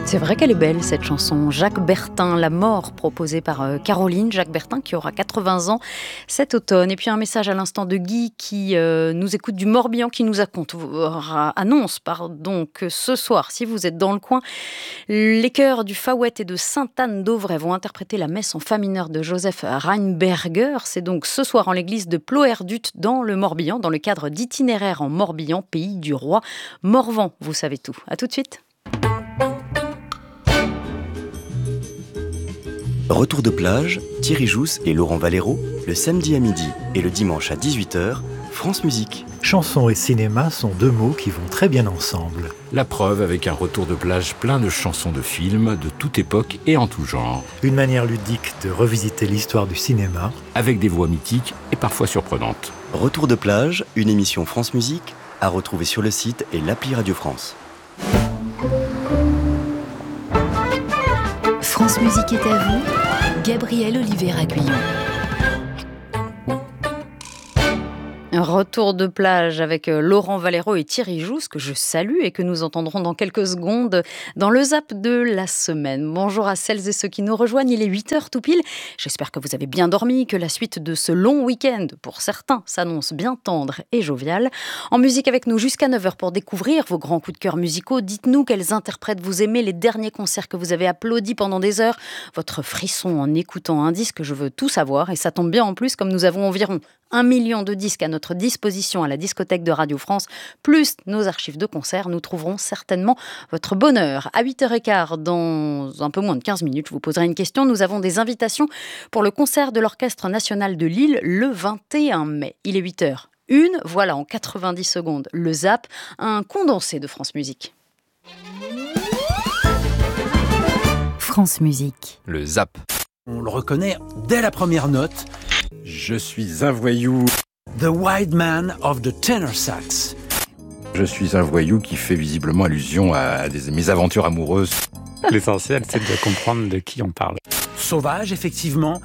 C'est vrai qu'elle est belle cette chanson. Jacques Bertin, La mort, proposée par Caroline. Jacques Bertin qui aura 80 ans cet automne. Et puis un message à l'instant de Guy qui nous écoute du Morbihan, qui nous annonce que ce soir, si vous êtes dans le coin, les chœurs du Faouette et de Sainte-Anne-d'Auvray vont interpréter la messe en fa mineur de Joseph Rheinberger. C'est donc ce soir en l'église de Ploerdut dans le Morbihan, dans le cadre d'Itinéraire en Morbihan, pays du roi Morvan. Vous savez tout. À tout de suite. Retour de plage, Thierry Jousse et Laurent Valero, le samedi à midi et le dimanche à 18h, France Musique. Chanson et cinéma sont deux mots qui vont très bien ensemble. La preuve avec un retour de plage plein de chansons de films de toute époque et en tout genre. Une manière ludique de revisiter l'histoire du cinéma. Avec des voix mythiques et parfois surprenantes. Retour de plage, une émission France Musique à retrouver sur le site et l'appli Radio France. France Musique est à vous, Gabriel Olivier-Aguillon. Retour de plage avec Laurent Valero et Thierry Jousse, que je salue et que nous entendrons dans quelques secondes dans le Zap de la semaine. Bonjour à celles et ceux qui nous rejoignent, il est 8h tout pile. J'espère que vous avez bien dormi, que la suite de ce long week-end, pour certains, s'annonce bien tendre et joviale. En musique avec nous jusqu'à 9h pour découvrir vos grands coups de cœur musicaux. Dites-nous quels interprètes vous aimez, les derniers concerts que vous avez applaudis pendant des heures, votre frisson en écoutant un disque, je veux tout savoir. Et ça tombe bien en plus, comme nous avons environ 1 million de disques à notre disposition à la discothèque de Radio France, plus nos archives de concerts, nous trouverons certainement votre bonheur. À 8h15, dans un peu moins de 15 minutes, je vous poserai une question. Nous avons des invitations pour le concert de l'Orchestre National de Lille le 21 mai. Il est 8h01, voilà en 90 secondes le Zap, un condensé de France Musique. France Musique. Le Zap. On le reconnaît dès la première note. Je suis un voyou. The Wild Man of the Tenor Sax. Je suis un voyou qui fait visiblement allusion à mes aventures amoureuses. L'essentiel, c'est de comprendre de qui on parle. Sauvage, effectivement,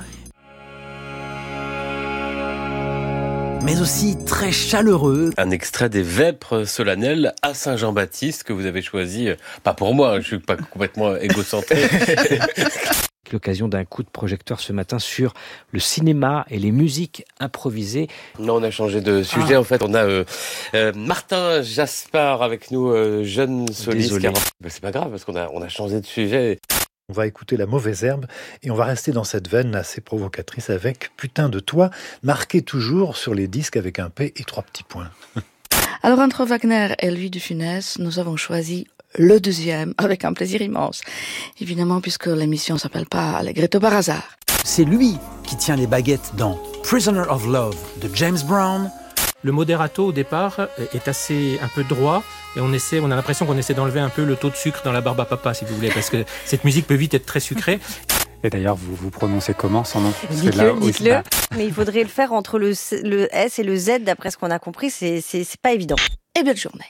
mais aussi très chaleureux. Un extrait des Vêpres solennelles à Saint-Jean-Baptiste que vous avez choisi, pas pour moi, je suis pas complètement égocentré. L'occasion d'un coup de projecteur ce matin sur le cinéma et les musiques improvisées. Non, on a changé de sujet. En fait, on a Martin Jaspard avec nous, jeune soliste. C'est pas grave parce qu'on a changé de sujet. On va écouter La Mauvaise Herbe et on va rester dans cette veine assez provocatrice avec Putain de toi, marqué toujours sur les disques avec un P et 3 petits points. Alors entre Wagner et Louis de Funès, nous avons choisi le deuxième, avec un plaisir immense. Évidemment, puisque l'émission s'appelle pas Allegretto par hasard. C'est lui qui tient les baguettes dans Prisoner of Love de James Brown. Le moderato, au départ, est assez un peu droit. Et on a l'impression qu'on essaie d'enlever un peu le taux de sucre dans la barbe à papa, si vous voulez, parce que cette musique peut vite être très sucrée. Et d'ailleurs, vous prononcez comment son nom? Dites-le. Mais il faudrait le faire entre le S et le Z, d'après ce qu'on a compris, c'est pas évident. Et belle journée.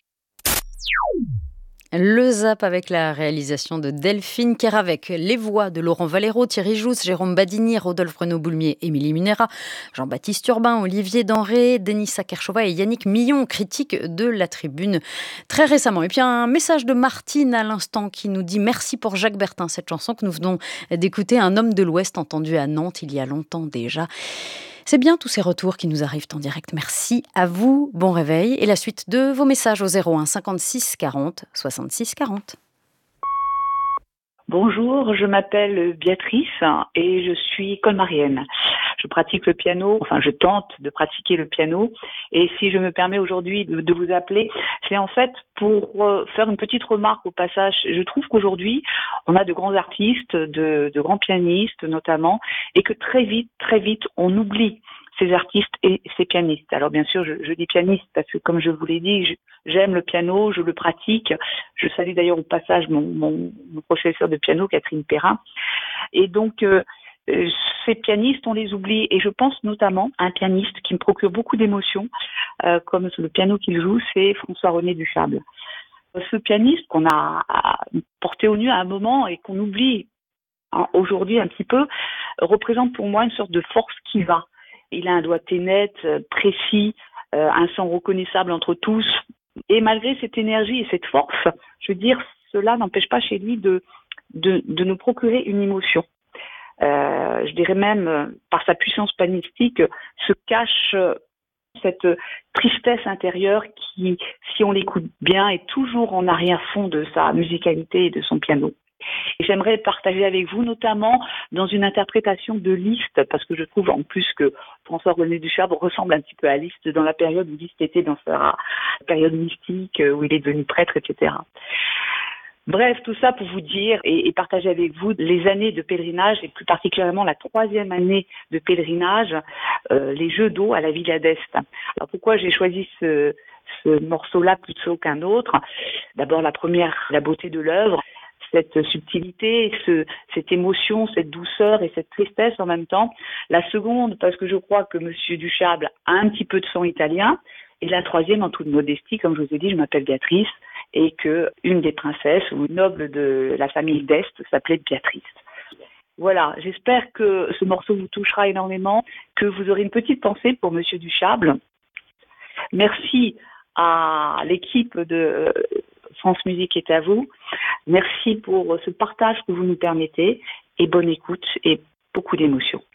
Le Zap avec la réalisation de Delphine Keravec, les voix de Laurent Valero, Thierry Jousse, Jérôme Badini, Rodolphe Renaud-Boulmier, Émilie Munera, Jean-Baptiste Urbain, Olivier Denré, Denis Sakerchova et Yannick Millon, critiques de la Tribune très récemment. Et puis un message de Martine à l'instant qui nous dit « Merci pour Jacques Bertin », cette chanson que nous venons d'écouter, un homme de l'Ouest entendu à Nantes il y a longtemps déjà. C'est bien tous ces retours qui nous arrivent en direct. Merci à vous, bon réveil. Et la suite de vos messages au 01 56 40 66 40. Bonjour, je m'appelle Béatrice et je suis colmarienne. Je pratique le piano, je tente de pratiquer le piano. Et si je me permets aujourd'hui de vous appeler, c'est en fait pour faire une petite remarque au passage. Je trouve qu'aujourd'hui, on a de grands artistes, de grands pianistes notamment, et que très vite, on oublie ces artistes et ces pianistes. Alors bien sûr, je dis pianiste parce que comme je vous l'ai dit, j'aime le piano, je le pratique. Je salue d'ailleurs au passage mon professeur de piano, Catherine Perrin. Et donc, ces pianistes, on les oublie. Et je pense notamment à un pianiste qui me procure beaucoup d'émotions, comme le piano qu'il joue, c'est François-René Dufable. Ce pianiste qu'on a porté au nu à un moment et qu'on oublie aujourd'hui un petit peu, représente pour moi une sorte de force qui va. Il a un doigté net, précis, un son reconnaissable entre tous. Et malgré cette énergie et cette force, je veux dire, cela n'empêche pas chez lui de nous procurer une émotion. Je dirais même, par sa puissance panistique, se cache cette tristesse intérieure qui, si on l'écoute bien, est toujours en arrière-fond de sa musicalité et de son piano. Et j'aimerais partager avec vous, notamment dans une interprétation de Liszt, parce que je trouve en plus que François-René Duchabre ressemble un petit peu à Liszt dans la période où Liszt était dans sa période mystique, où il est devenu prêtre, etc. Bref, tout ça pour vous dire et partager avec vous les années de pèlerinage et plus particulièrement la 3e année de pèlerinage, les Jeux d'eau à la Villa d'Este. Alors pourquoi j'ai choisi ce morceau-là plutôt qu'un autre? D'abord la première, la beauté de l'œuvre, cette subtilité, cette émotion, cette douceur et cette tristesse en même temps. La seconde, parce que je crois que Monsieur Duchabre a un petit peu de sang italien. Et la troisième, en toute modestie, comme je vous ai dit, je m'appelle Béatrice et que une des princesses ou nobles de la famille d'Est s'appelait Béatrice. Voilà, j'espère que ce morceau vous touchera énormément, que vous aurez une petite pensée pour Monsieur Duchabre. Merci à l'équipe de France Musique est à vous. Merci pour ce partage que vous nous permettez et bonne écoute et beaucoup d'émotions.